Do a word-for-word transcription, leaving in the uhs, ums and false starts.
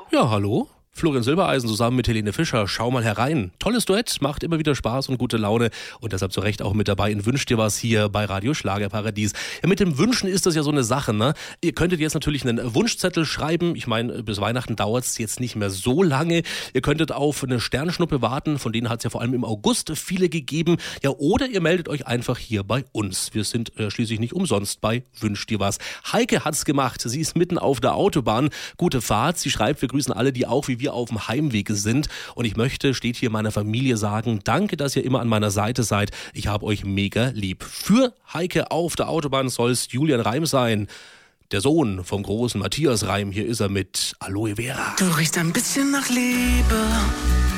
Ja, hallo. Florian Silbereisen zusammen mit Helene Fischer. Schau mal herein. Tolles Duett, macht immer wieder Spaß und gute Laune. Und deshalb zu Recht auch mit dabei in Wünsch dir was hier bei Radio Schlagerparadies. Ja, mit dem Wünschen ist das ja so eine Sache, ne? Ihr könntet jetzt natürlich einen Wunschzettel schreiben. Ich meine, bis Weihnachten dauert es jetzt nicht mehr so lange. Ihr könntet auf eine Sternschnuppe warten. Von denen hat es ja vor allem im August viele gegeben. Ja, oder ihr meldet euch einfach hier bei uns. Wir sind äh, schließlich nicht umsonst bei Wünsch dir was. Heike hat's gemacht. Sie ist mitten auf der Autobahn. Gute Fahrt. Sie schreibt, wir grüßen alle, die auch wie wir auf dem Heimweg sind. Und ich möchte, steht hier meiner Familie sagen, danke, dass ihr immer an meiner Seite seid. Ich habe euch mega lieb. Für Heike auf der Autobahn soll es Julian Reim sein. Der Sohn vom großen Matthias Reim. Hier ist er mit Aloe Vera. Du riechst ein bisschen nach Liebe.